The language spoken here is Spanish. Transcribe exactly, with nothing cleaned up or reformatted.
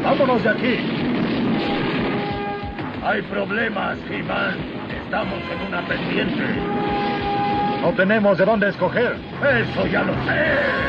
¡Vámonos de aquí! Hay problemas, He-Man. Estamos en una pendiente. No tenemos de dónde escoger. Eso ya lo sé.